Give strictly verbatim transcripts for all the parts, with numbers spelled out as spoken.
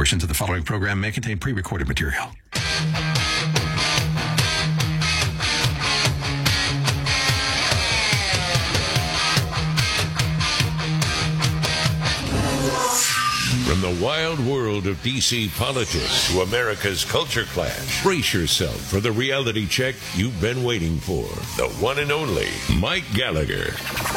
Portions of the following program may contain pre-recorded material. From the wild world of D C politics to America's culture clash, brace yourself for the reality check you've been waiting for. The one and only Mike Gallagher.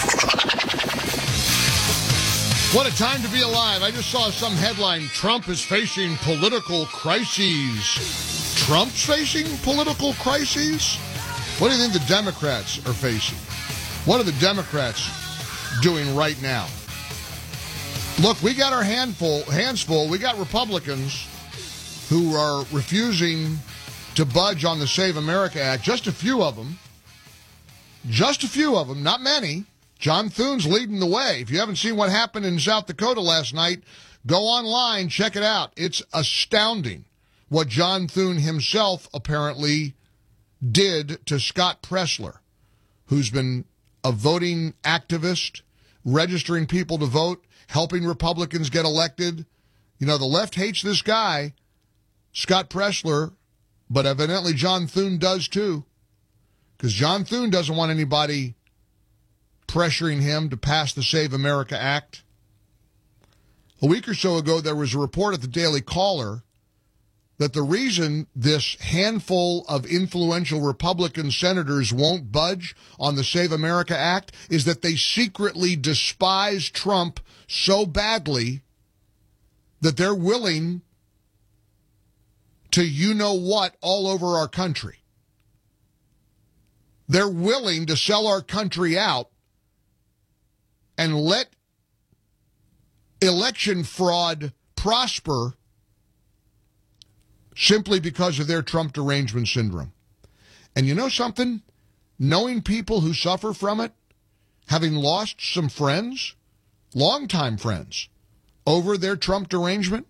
What a time to be alive. I just saw some headline, Trump is facing political crises. Trump's facing political crises? What do you think the Democrats are facing? What are the Democrats doing right now? Look, we got our handful, hands full. We got Republicans who are refusing to budge on the Save America Act. Just a few of them. Just a few of them, not many. John Thune's leading the way. If you haven't seen what happened in South Dakota last night, go online, check it out. It's astounding what John Thune himself apparently did to Scott Presler, who's been a voting activist, registering people to vote, helping Republicans get elected. You know, the left hates this guy, Scott Presler, but evidently John Thune does too, because John Thune doesn't want anybody pressuring him to pass the Save America Act. A week or so ago, there was a report at the Daily Caller that the reason this handful of influential Republican senators won't budge on the Save America Act is that they secretly despise Trump so badly that they're willing to you-know-what all over our country. They're willing to sell our country out and let election fraud prosper simply because of their Trump derangement syndrome. And you know something? Knowing people who suffer from it, having lost some friends, longtime friends, over their Trump derangement,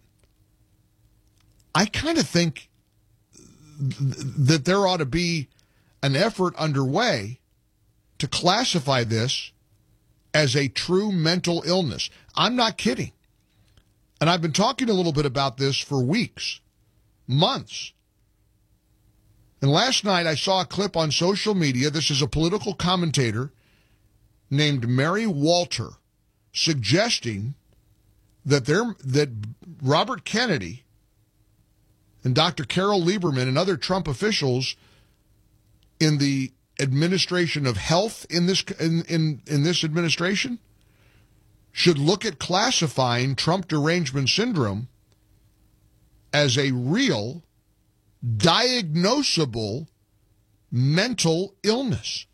I kind of think th- that there ought to be an effort underway to classify this as a true mental illness. I'm not kidding. And I've been talking a little bit about this for weeks, months. And last night I saw a clip on social media. This is a political commentator named Mary Walter suggesting that there that Robert Kennedy and Doctor Carol Lieberman and other Trump officials in the administration of health in this in, in, in this administration should look at classifying Trump derangement syndrome as a real, diagnosable mental illness.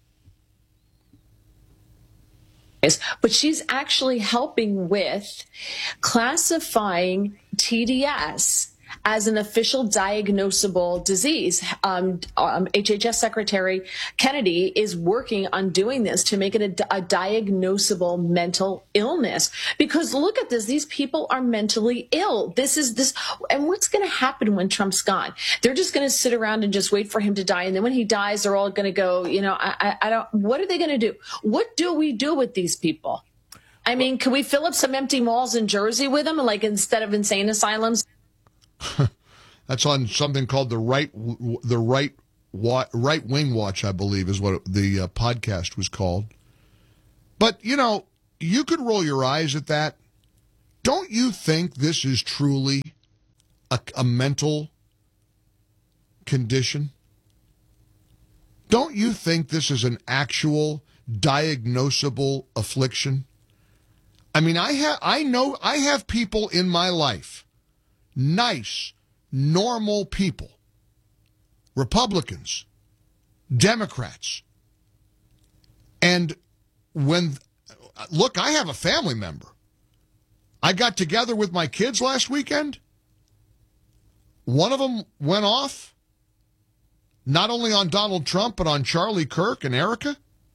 But she's actually helping with classifying T D S as an official diagnosable disease. Um, um, H H S Secretary Kennedy is working on doing this to make it a, a diagnosable mental illness. Because look at this, these people are mentally ill. This is this, and what's going to happen when Trump's gone? They're just going to sit around and just wait for him to die. And then when he dies, they're all going to go, you know, I, I, I don't, what are they going to do? What do we do with these people? I mean, can we fill up some empty malls in Jersey with them, like instead of insane asylums? That's on something called the right, the right, right wing watch, I believe, is what the uh, podcast was called. But you know, you could roll your eyes at that. Don't you think this is truly a, a mental condition? Don't you think this is an actual diagnosable affliction? I mean, I have, I know, I have people in my life. Nice, normal people, Republicans, Democrats. And when, look, I have a family member. I got together with my kids last weekend. One of them went off, not only on Donald Trump, but on Charlie Kirk and Erica.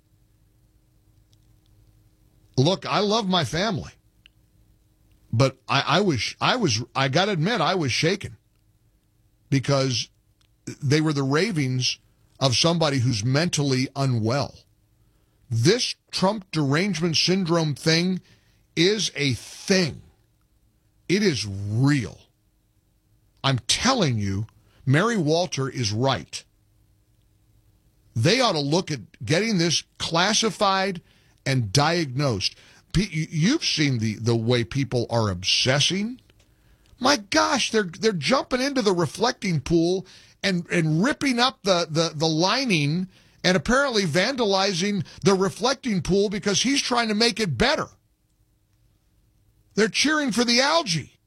Look, I love my family. But I, I was, I was, I got to admit, I was shaken because they were the ravings of somebody who's mentally unwell. This Trump derangement syndrome thing is a thing. It is real. I'm telling you, Mary Walter is right. They ought to look at getting this classified and diagnosed. You've seen the, the way people are obsessing. My gosh, they're they're jumping into the reflecting pool and, and ripping up the, the, the lining and apparently vandalizing the reflecting pool because he's trying to make it better. They're cheering for the algae.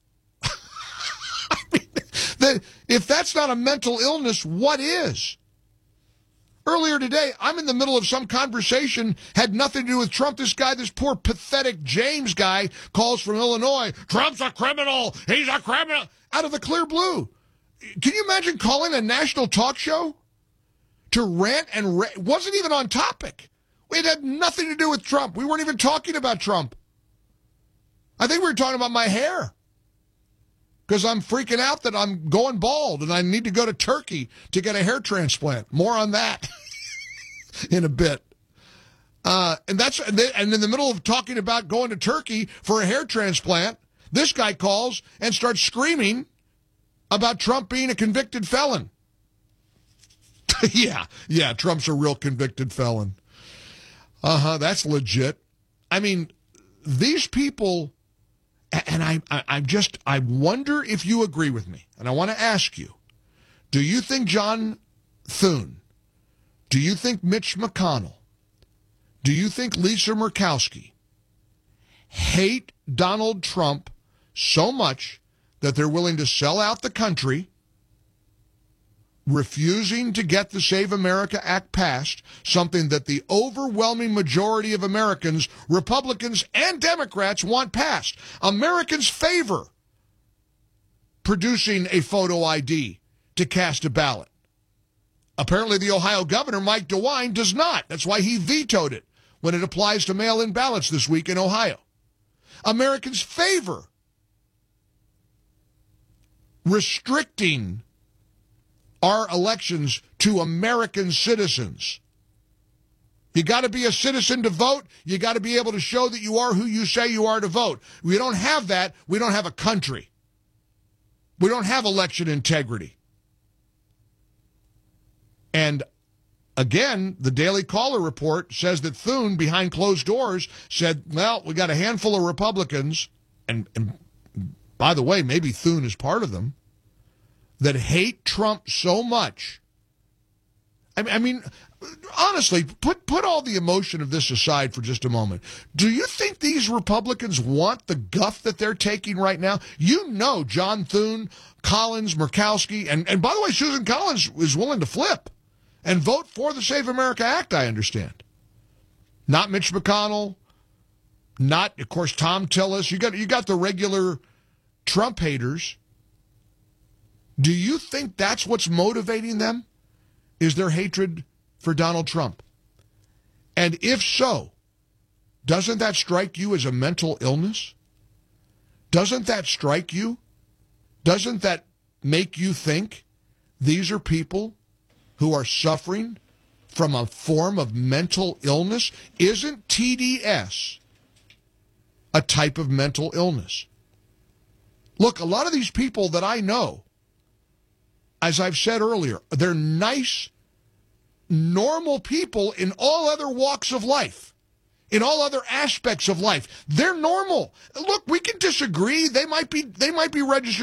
I mean, the, if that's not a mental illness, what is? Earlier today, I'm in the middle of some conversation, had nothing to do with Trump. This guy, this poor pathetic James guy, calls from Illinois. Trump's a criminal. He's a criminal. Out of the clear blue. Can you imagine calling a national talk show to rant and rant? It wasn't even on topic. It had nothing to do with Trump. We weren't even talking about Trump. I think we were talking about my hair. Because I'm freaking out that I'm going bald and I need to go to Turkey to get a hair transplant. More on that in a bit. Uh, and that's and in the middle of talking about going to Turkey for a hair transplant, this guy calls and starts screaming about Trump being a convicted felon. yeah, yeah, Trump's a real convicted felon. Uh-huh, that's legit. I mean, these people... And I, I, I just, I wonder if you agree with me. And I want to ask you, do you think John Thune, do you think Mitch McConnell, do you think Lisa Murkowski hate Donald Trump so much that they're willing to sell out the country, refusing to get the Save America Act passed, something that the overwhelming majority of Americans, Republicans and Democrats, want passed? Americans favor producing a photo I D to cast a ballot. Apparently the Ohio governor, Mike DeWine, does not. That's why he vetoed it when it applies to mail-in ballots this week in Ohio. Americans favor restricting our elections to American citizens. You got to be a citizen to vote. You got to be able to show that you are who you say you are to vote. We don't have that. We don't have a country. We don't have election integrity. And again, the Daily Caller report says that Thune, behind closed doors, said, well, we got a handful of Republicans, and, and by the way, maybe Thune is part of them, that hate Trump so much. I mean, I mean, honestly, put put all the emotion of this aside for just a moment. Do you think these Republicans want the guff that they're taking right now? You know John Thune, Collins, Murkowski, and, and by the way, Susan Collins is willing to flip and vote for the Save America Act, I understand. Not Mitch McConnell, not, of course, Tom Tillis. You got you got the regular Trump haters. Do you think that's what's motivating them? Is their hatred for Donald Trump? And if so, doesn't that strike you as a mental illness? Doesn't that strike you? Doesn't that make you think these are people who are suffering from a form of mental illness? Isn't T D S a type of mental illness? Look, a lot of these people that I know, as I've said earlier, they're nice, normal people in all other walks of life, in all other aspects of life. They're normal. Look, we can disagree. They might be, they might be registered